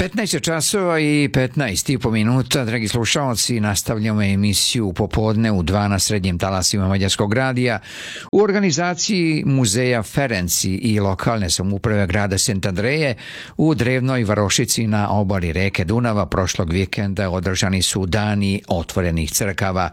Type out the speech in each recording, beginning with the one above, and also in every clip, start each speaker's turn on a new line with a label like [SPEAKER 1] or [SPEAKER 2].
[SPEAKER 1] 15 časova i 15,5 minuta, dragi slušalci, nastavljamo emisiju popodne u 2 na srednjim talasima Mađarskog radija u organizaciji Muzeja Ferenci i lokalne samouprave grada Sant'Andreje u drevnoj varošici na obali reke Dunava. Prošlog vikenda održani su dani otvorenih crkava.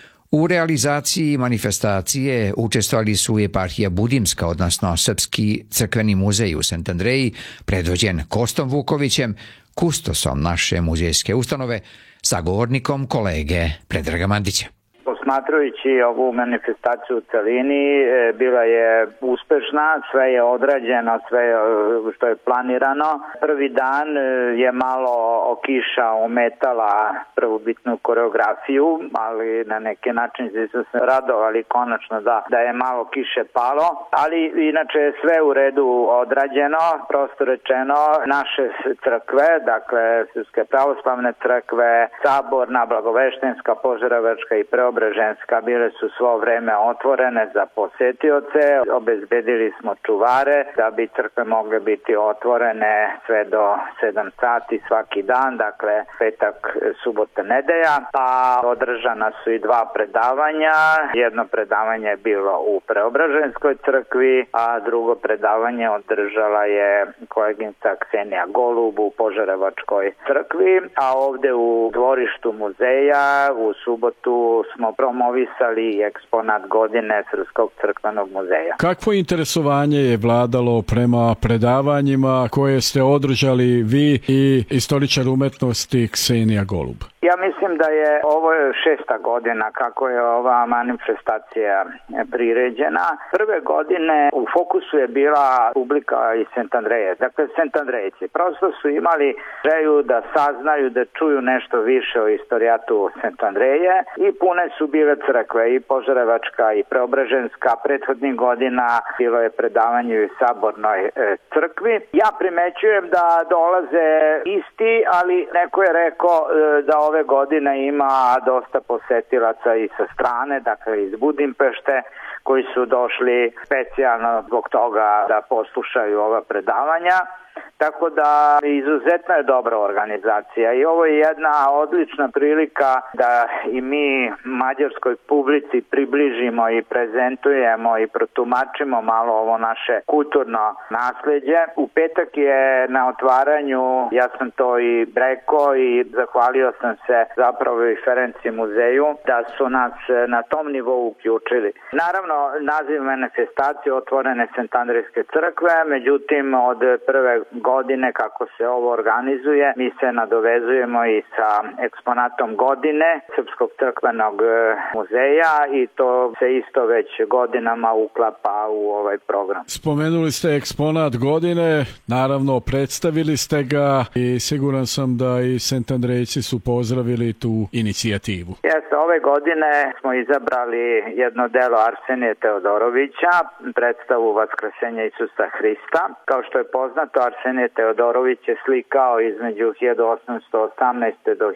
[SPEAKER 1] U realizaciji manifestacije učestvovali su eparhija Budimska, odnosno Srpski crkveni muzej u Sant'Andreji, predvođen Kostom Vukovićem, kustosom naše muzejske ustanove, sagovornikom kolege Predraga Mandića.
[SPEAKER 2] Posmatrajući ovu manifestaciju u celini, bila je uspešna, sve je odrađeno, sve što je planirano. Prvi dan je malo kiša ometala prvobitnu koreografiju, ali na neki način su se radovali konačno da je malo kiše palo, ali inače je sve u redu odrađeno, prosto rečeno. Naše crkve, dakle Srpske pravoslavne crkve, Saborna, Blagoveštenska, Požarevačka i Preobraženska bile su svo vreme otvorene za posetioce. Obezbedili smo čuvare da bi crkve mogle biti otvorene sve do 7 sati svaki dan, dakle petak, subota, nedelja. Pa održana su i 2 predavanja. Jedno predavanje je bilo u Preobraženskoj crkvi, a drugo predavanje održala je koleginica Ksenija Golub u Požarevačkoj crkvi. A ovde u dvorištu muzeja u subotu smo promovisali eksponat godine Srpskog crkvenog muzeja.
[SPEAKER 3] Kakvo interesovanje je vladalo prema predavanjima koje ste održali vi i istoričar umetnosti Ksenija Golub?
[SPEAKER 2] Ja mislim da je ovo 6. godina kako je ova manifestacija priređena. Prve godine u fokusu je bila publika iz Sant'Andreje. Dakle, Sant'Andrejci prosto su imali želju da saznaju, da čuju nešto više o istorijatu Sant'Andreje i pune su bile crkve, i Požarevačka i Preobraženska. Prethodnih godina bilo je predavanje u Sabornoj crkvi. Ja primećujem da dolaze isti, ali neko je rekao da ove godine ima dosta posetilaca i sa strane, dakle iz Budimpešte, koji su došli specijalno zbog toga da poslušaju ova predavanja. Tako da izuzetno je dobra organizacija i ovo je jedna odlična prilika da i mi mađarskoj publici približimo i prezentujemo i protumačimo malo ovo naše kulturno nasleđe. U petak je na otvaranju, ja sam to i rekao i zahvalio sam se zapravo i Ferenci muzeju da su nas na tom nivou uključili. Naravno, naziv manifestacije otvorene Sant'Andrejske crkve, međutim od prve godine kako se ovo organizuje, mi se nadovezujemo i sa eksponatom godine Srpskog crkvenog muzeja i to se isto već godinama uklapa u ovaj program. Spomenuli
[SPEAKER 3] ste eksponat godine, naravno predstavili ste ga i siguran sam da i Sant'Andrejci su pozdravili tu inicijativu.
[SPEAKER 2] Jeste, ove godine smo izabrali jedno delo Arsenije Teodorovića, predstavu Vaskrsenja Isusa Hrista. Kao što je poznato, Arsenije Teodorović je slikao između 1818. do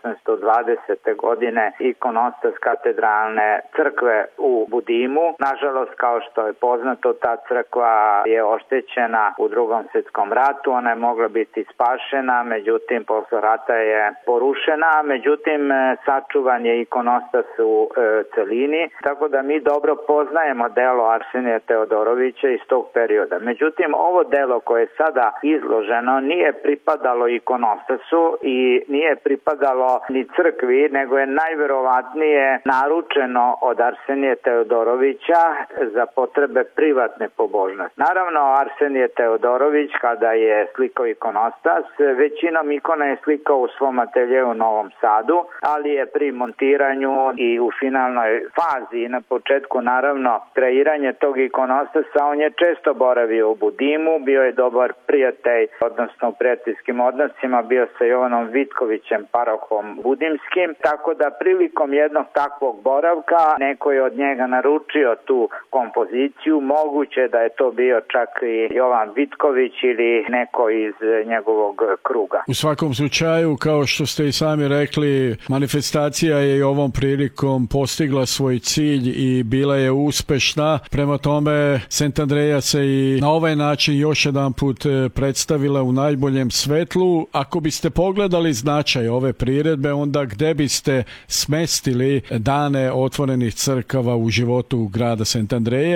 [SPEAKER 2] 1820. godine ikonostas katedralne crkve u Budimu. Nažalost, kao što je poznato, ta crkva je oštećena u Drugom svjetskom ratu, ona je mogla biti spašena, međutim, posle rata je porušena, međutim, sačuvan je ikonostas u celini, tako da mi dobro poznajemo delo Arsenija Teodorovića iz tog perioda. Međutim, ovo delo koje je sada izloženo nije pripadalo ikonostasu i nije pripadalo ni crkvi, nego je najverovatnije naručeno od Arsenije Teodorovića za potrebe privatne pobožnosti. Naravno, Arsenije Teodorović kada je slikao ikonostas, većinom ikona je slikao u svom ateljeu u Novom Sadu, ali je pri montiranju i u finalnoj fazi i na početku naravno kreiranje tog ikonostasa, on je često boravio u Budimu, bio je dobar prijatelj, odnosno u prijateljskim odnosima, bio sa Jovanom Vitkovićem, parohom budimskim, tako da prilikom jednog takvog boravka neko je od njega naručio tu kompoziciju, moguće da je to bio čak i Jovan Vitković ili neko iz njegovog kruga.
[SPEAKER 3] U svakom slučaju, kao što ste i sami rekli, manifestacija je i ovom prilikom postigla svoj cilj i bila je uspešna. Prema tome, Sant'Andreja se i na ovaj način još jedan put predstavila u najboljem svetlu. Ako biste pogledali značaj ove priredbe, onda gde biste smestili dane otvorenih crkava u životu grada Sant'Andrea